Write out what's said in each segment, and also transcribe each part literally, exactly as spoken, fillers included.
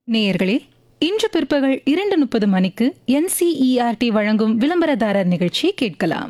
நேயர்களே, இன்று பிற்பகல் இரண்டு முப்பது மணிக்கு என்சிஇஆர்டி வழங்கும் விளம்பரதாரர் நிகழ்ச்சி கேட்கலாம்.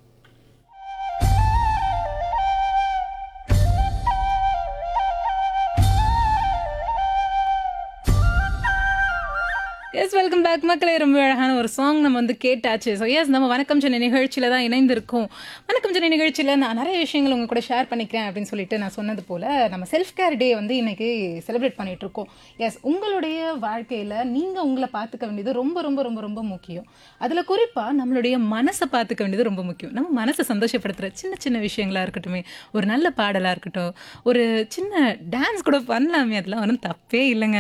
எஸ் வெல்கம் பேக் மக்களே. ரொம்ப அழகான ஒரு சாங் நம்ம வந்து கேட்டாச்சு. ஸோ எஸ் நம்ம வணக்கம் சென்னை நிகழ்ச்சியில் தான் இணைந்திருக்கோம். வணக்கம் சென்னை நிகழ்ச்சியில் நான் நிறைய விஷயங்கள் உங்கள் கூட ஷேர் பண்ணிக்கிறேன் அப்படின்னு சொல்லிட்டு நான் சொன்னது போல் நம்ம செல்ஃப் கேர் டே வந்து இன்றைக்கி செலிப்ரேட் பண்ணிகிட்டு இருக்கோம். எஸ் உங்களுடைய வாழ்க்கையில் நீங்கள் உங்களை பார்த்துக்க வேண்டியது ரொம்ப ரொம்ப ரொம்ப ரொம்ப முக்கியம். அதில் குறிப்பாக நம்மளுடைய மனசை பார்த்துக்க வேண்டியது ரொம்ப முக்கியம். நம்ம மனசை சந்தோஷப்படுத்துகிற சின்ன சின்ன விஷயங்களாக இருக்கட்டும், ஒரு நல்ல பாடலாக இருக்கட்டும், ஒரு சின்ன டான்ஸ் கூட பண்ணலாமே, அதெல்லாம் ஒன்றும் தப்பே இல்லைங்க.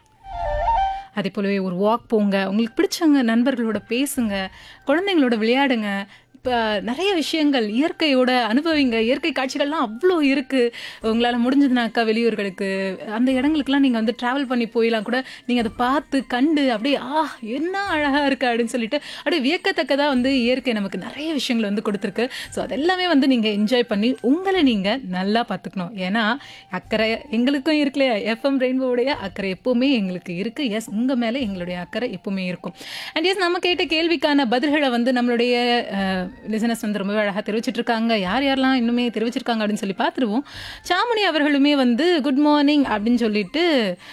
அதே போலவே ஒரு வாக் போங்க, உங்களுக்கு பிடிச்சவங்க நண்பர்களோட பேசுங்க, குழந்தைங்களோட விளையாடுங்க. இப்போ நிறைய விஷயங்கள் இயற்கையோட அனுபவிங்க. இயற்கை காட்சிகள்லாம் அவ்வளோ இருக்குது. உங்களால் முடிஞ்சதுனாக்கா வெளியூர்களுக்கு அந்த இடங்களுக்குலாம் நீங்கள் வந்து ட்ராவல் பண்ணி போயெல்லாம் கூட நீங்கள் அதை பார்த்து கண்டு அப்படியே ஆ என்ன அழகாக இருக்குது அப்படின்னு சொல்லிட்டு அப்படியே வியக்கத்தக்கதாக வந்து இயற்கை நமக்கு நிறைய விஷயங்கள் வந்து கொடுத்துருக்கு. ஸோ அதெல்லாமே வந்து நீங்கள் என்ஜாய் பண்ணி உங்களை நீங்கள் நல்லா பார்த்துக்கணும். ஏன்னா அக்கறை எங்களுக்கும் இருக்குல்லையா, எஃப்எம் ரெயின்போவுடைய அக்கறை எப்போவுமே எங்களுக்கு இருக்குது. எஸ் உங்கள் மேலே எங்களுடைய அக்கறை எப்போவுமே இருக்கும். அண்ட் எஸ் நம்ம கேட்ட கேள்விக்கான பதில்களை வந்து நம்மளுடைய லிசனர்ஸ் வந்து ரொம்ப அழகாக தெரிவிச்சிட்டு இருக்காங்க. யார் யாரெல்லாம் இன்னுமே தெரிவிச்சிருக்காங்க அப்படின்னு சொல்லி பார்த்துருவோம். சாமுனி அவர்களுமே வந்து குட் மார்னிங் அப்படின்னு சொல்லிட்டு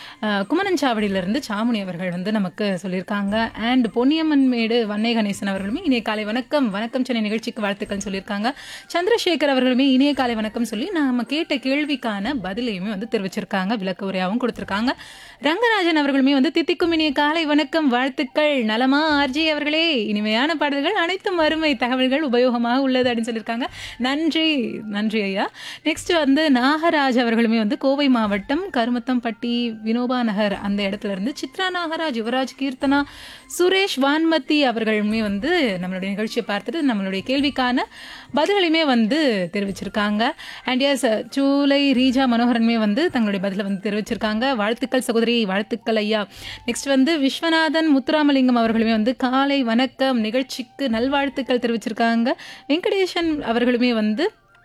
குமரன் சாவடியிலிருந்து சாமுனி அவர்கள் வந்து நமக்கு சொல்லியிருக்காங்க. அண்ட் பொன்னியம்மன் மேடு வன்னை கணேசன் அவர்களுமே இணைய காலை வணக்கம் வணக்கம் சென்னை நிகழ்ச்சிக்கு வாழ்த்துக்கள் சொல்லியிருக்காங்க. சந்திரசேகர் அவர்களுமே இணைய காலை வணக்கம் சொல்லி நம்ம கேட்ட கேள்விக்கான பதிலையுமே வந்து தெரிவிச்சிருக்காங்க. விளக்க உரையாகவும் கொடுத்துருக்காங்க. ரங்கராஜன் அவர்களுமே வந்து தித்திக்கும் இனிய காலை வணக்கம் வாழ்த்துக்கள் நலமா ஆர்ஜி அவர்களே, இனிமையான பாடல்கள் அனைத்தும் அருமை, தகவல்கள் உபயோகமாக உள்ளது அப்படின்னு சொல்லியிருக்காங்க. நன்றி நன்றி ஐயா. நெக்ஸ்ட் வந்து நாகராஜ் அவர்களுமே வந்து கோவை மாவட்டம் கருமத்தம்பட்டி வினோபா நகர் அந்த இடத்துல இருந்து சித்ரா நாகராஜ், யுவராஜ் கீர்த்தனா, சுரேஷ் வான்மதி அவர்களுமே வந்து நம்மளுடைய நிகழ்ச்சியை பார்த்துட்டு நம்மளுடைய கேள்விக்கான பதில்களையுமே வந்து தெரிவிச்சிருக்காங்க. அண்ட் எஸ் சூலை ரீஜா மனோகரனுமே வந்து தங்களுடைய பதிலை வந்து தெரிவிச்சிருக்காங்க. வாழ்த்துக்கள் சகோதரி, வாழ்த்துக்கள் ஐயா. நெக்ஸ்ட் வந்து விஸ்வநாதன் முத்துராமலிங்கம் அவர்களுமே வந்து காலை வணக்கம் நிகழ்ச்சிக்கு நல்வாழ்த்துக்கள் தெரிவிச்சிருக்காங்க. வெங்கடேசன் அவர்களுமே வந்து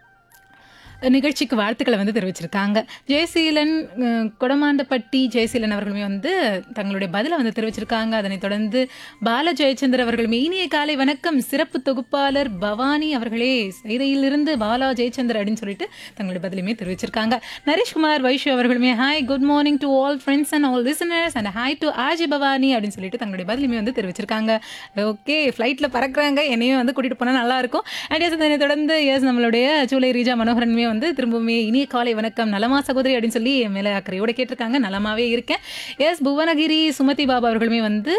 நிகழ்ச்சிக்கு வாழ்த்துக்களை வந்து தெரிவிச்சிருக்காங்க. ஜெயசீலன் கொடமாண்டப்பட்டி ஜெயசீலன் அவர்களுமே வந்து தங்களுடைய பதிலை வந்து தெரிவிச்சிருக்காங்க. அதனைத் தொடர்ந்து பால ஜெயச்சந்திர அவர்களுமே இனிய காலை வணக்கம் சிறப்பு தொகுப்பாளர் பவானி அவர்களே செய்தியிலிருந்து பாலா ஜெயச்சந்திர அப்படின்னு சொல்லிட்டு தங்களுடைய பதிலுமே தெரிவிச்சிருக்காங்க. Naresh Kumar Vaishu அவர்களுமே hi good morning to all friends and all listeners and hi to ஆஜி பவானி அப்படின்னு சொல்லிட்டு தங்களுடைய பதிலுமே வந்து தெரிவிச்சிருக்காங்க. ஓகே, ஃப்ளைட்டில் பறக்கிறாங்க, என்னையும் வந்து கூட்டிகிட்டு போனால் நல்லாயிருக்கும். அண்ட் எஸ் அதனை தொடர்ந்து எஸ் நம்மளுடைய சூலை ரீஜா மனோகரனுமே வந்து திரும்பவுமே இனிய காலை வணக்கம் நலமா சகோதரி அப்படின்னு சொல்லி மேலே அக்கறையோட கேட்டிருக்காங்க. நலமாவே இருக்கேன். எஸ் புவனகிரி சுமதி பாபா அவர்களுமே வந்து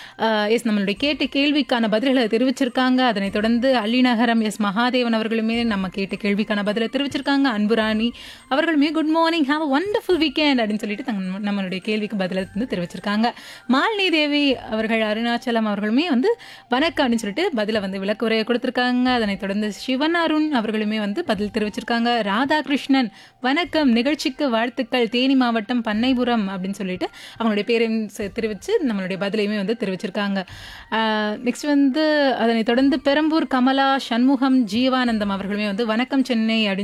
எஸ் நம்மளுடைய கேட்ட கேள்விக்கான பதில்களை தெரிவிச்சிருக்காங்க. அதனைத் தொடர்ந்து அள்ளிநகரம் எஸ் மகாதேவன் அவர்களுமே நம்ம கேட்ட கேள்விக்கான பதிலை தெரிவிச்சிருக்காங்க. Anburani அவர்களுமே good morning have a wonderful weekend அப்படின்னு சொல்லிட்டு தங்க நம்மளுடைய கேள்விக்கு பதிலை வந்து தெரிவிச்சிருக்காங்க. மாலினி தேவி அவர்கள் அருணாச்சலம் அவர்களுமே வந்து வணக்கம் அப்படின்னு சொல்லிட்டு பதிலை வந்து விளக்குறையை கொடுத்துருக்காங்க. அதனைத் தொடர்ந்து சிவன் அருண் அவர்களுமே வந்து பதில் தெரிவிச்சிருக்காங்க. ராதாகிருஷ்ணன் வணக்கம் நிகழ்ச்சிக்கு வாழ்த்துக்கள் தேனி மாவட்டம் பண்ணைபுரம் அப்படின்னு சொல்லிட்டு அவங்களுடைய பேரையும் தெரிவித்து நம்மளுடைய பதிலையுமே வந்து தெரிவிச்சிருக்காங்க. நெக்ஸ்ட் வந்து அதனை தொடர்ந்து பெரம்பூர் கமலா சண்முகம் ஜீவானந்தம் அவர்களுமே வந்து வணக்கம் சென்னை அப்படின்னு